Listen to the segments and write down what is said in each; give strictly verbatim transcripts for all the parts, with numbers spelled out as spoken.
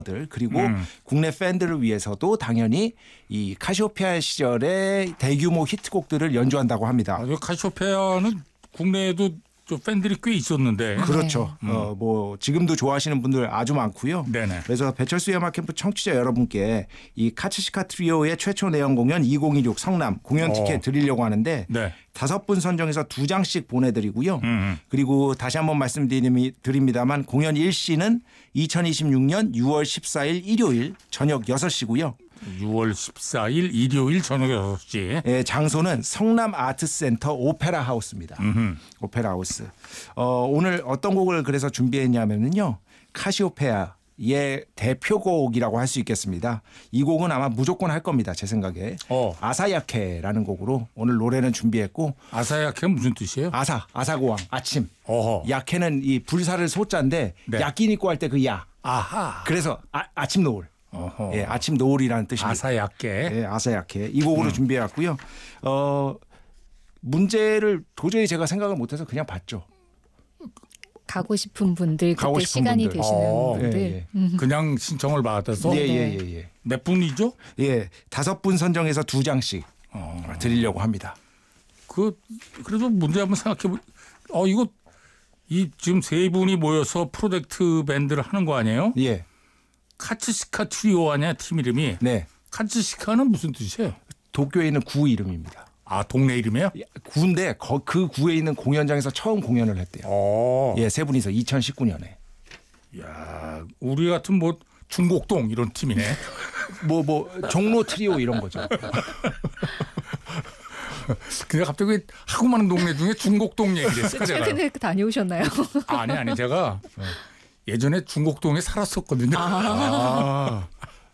그리고 음. 국내 팬들을 위해서도 당연히 이 카시오페아 시절의 대규모 히트곡들을 연주한다고 합니다. 아, 카시오페아는 국내에도 좀 팬들이 꽤 있었는데. 그렇죠. 음. 어, 뭐 지금도 좋아하시는 분들 아주 많고요. 네네. 그래서 배철수의 음악 캠프 청취자 여러분께 이 카츠시카 트리오의 최초 내연 공연 이천이십육 성남 공연 티켓 어. 드리려고 하는데 네. 다섯 분 선정해서 두 장씩 보내드리고요. 음. 그리고 다시 한번 말씀드립니다만 공연 일시는 이천이십육 년 유월 십사일 일요일 저녁 여섯 시고요. 유월 십사일 일요일 저녁 여섯 시. 예, 장소는 성남 아트센터 오페라 하우스입니다. 음흠. 오페라 하우스. 어, 오늘 어떤 곡을 그래서 준비했냐면요. 카시오페아의 대표곡이라고 할 수 있겠습니다. 이 곡은 아마 무조건 할 겁니다. 제 생각에. 어. 아사야케라는 곡으로 오늘 노래는 준비했고 아사야케는 무슨 뜻이에요? 아사, 아사고왕, 아침. 어허. 야케는 이 불사를 소자인데 네. 야끼니꼬 할 때 그 야. 아하. 그래서 아, 아침 노을. 어허. 예, 아침 노을이라는 뜻입니다. 아사야케. 예, 아사야케. 이 곡으로 음. 준비해왔고요. 어, 문제를 도저히 제가 생각을 못해서 그냥 봤죠. 가고 싶은 분들, 가고 그때 싶은 시간이 분들. 되시는 어. 분들. 예, 예. 음. 그냥 신청을 받아서 예, 예, 네. 예, 예. 몇 분이죠? 예, 다섯 분 선정해서 두 장씩 어. 드리려고 합니다. 그 그래도 문제 한번 생각해 보. 어 이거 이 지금 세 분이 모여서 프로젝트 밴드를 하는 거 아니에요? 예, 카츠시카 트리오 아니야 팀 이름이? 네. 카츠시카는 무슨 뜻이에요? 도쿄에 있는 구 이름입니다. 아 동네 이름이에요? 예, 구인데 거, 그 구에 있는 공연장에서 처음 공연을 했대요. 어. 예, 세 분이서 이천십구 년에. 야 우리 같은 뭐 중곡동 이런 팀이네. 뭐, 뭐, 종로 트리오 이런 거죠. 근데 갑자기 하고 많은 동네 중에 중곡동 얘기를 했어요. 제가. 최근에 다녀오셨나요? 아니 아니 제가 예전에 중곡동에 살았었거든요. 아,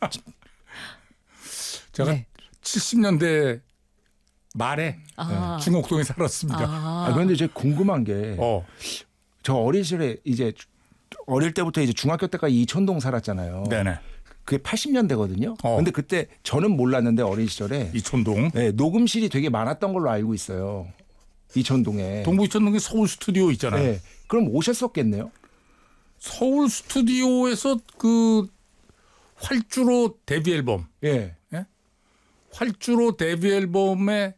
제가 네. 칠십 년대 말에 아. 중곡동에 살았습니다. 아, 아, 그런데 제가 궁금한 게, 어. 저 어린 시절에 이제 어릴 때부터 이제 중학교 때까지 이촌동 살았잖아요. 네네. 그게 팔십 년대거든요. 어. 근데 그때 저는 몰랐는데 어린 시절에 이촌동. 네, 녹음실이 되게 많았던 걸로 알고 있어요. 이촌동에. 동부 이촌동에 서울 스튜디오 있잖아요. 네. 그럼 오셨었겠네요. 서울 스튜디오에서 그 활주로 데뷔 앨범, 예. 활주로 데뷔 앨범의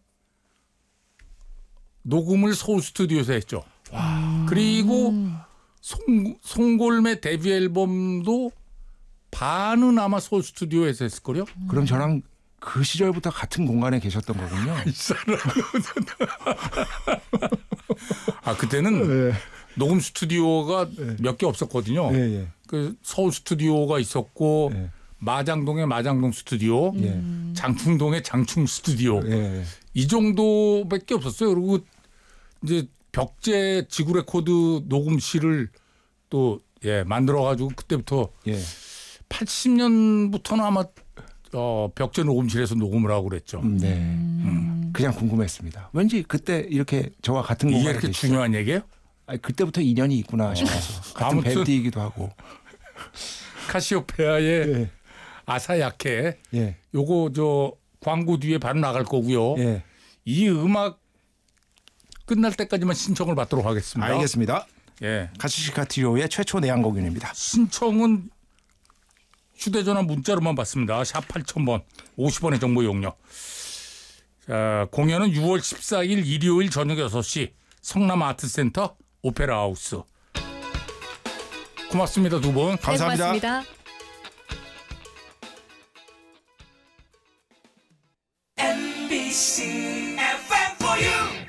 녹음을 서울 스튜디오에서 했죠. 그리고 송, 송골매 데뷔 앨범도 반은 아마 서울 스튜디오에서 했을 거요. 그럼 저랑 그 시절부터 같은 공간에 계셨던 거군요. 이 사람. 아 그때는 네. 녹음 스튜디오가 몇 개 없었거든요. 예, 예. 그 서울 스튜디오가 있었고 예. 마장동에 마장동 스튜디오, 예. 장충동에 장충 스튜디오 예. 이 정도밖에 없었어요. 그리고 이제 벽제 지구 레코드 녹음실을 또 예, 만들어 가지고 그때부터 예. 팔십 년부터는 아마 어, 벽제 녹음실에서 녹음을 하고 그랬죠. 음, 네. 음. 그냥 궁금했습니다. 왠지 그때 이렇게 저와 같은 이게 공간에 이렇게 계시죠? 중요한 얘기예요? 아니, 그때부터 인연이 있구나 싶어서 같은 아무튼- 밴드이기도 하고. 카시오페아의 예. 아사야케 예. 요거 저 광고 뒤에 바로 나갈 거고요. 예. 이 음악 끝날 때까지만 신청을 받도록 하겠습니다. 알겠습니다. 예. 카츠시카 트리오의 최초 내한 공연입니다. 신청은 휴대전화 문자로만 받습니다. 샵 팔천 번 오십 원의 정보 용료. 자, 공연은 유월 십사일 일요일 저녁 여섯 시 성남 아트센터 오페라 하우스. 고맙습니다, 두 분. 감사합니다. 네, 고맙습니다. 엠비씨 에프엠 for you.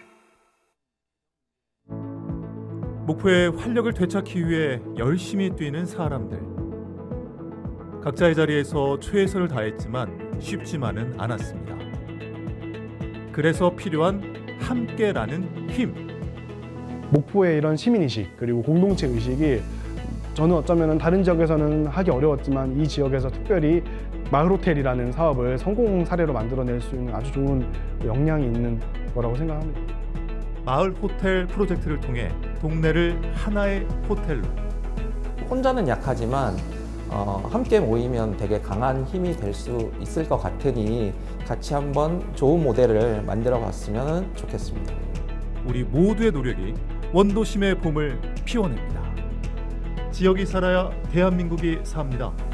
목표의 활력을 되찾기 위해 열심히 뛰는 사람들. 각자의 자리에서 최선을 다했지만 쉽지만은 않았습니다. 그래서 필요한 함께라는 힘. 목포의 이런 시민의식 그리고 공동체 의식이 저는 어쩌면 다른 지역에서는 하기 어려웠지만 이 지역에서 특별히 마을호텔이라는 사업을 성공 사례로 만들어낼 수 있는 아주 좋은 역량이 있는 거라고 생각합니다. 마을 호텔 프로젝트를 통해 동네를 하나의 호텔로. 혼자는 약하지만 어, 함께 모이면 되게 강한 힘이 될 수 있을 것 같으니 같이 한번 좋은 모델을 만들어 봤으면 좋겠습니다. 우리 모두의 노력이 원도심의 봄을 피워냅니다. 지역이 살아야 대한민국이 삽니다.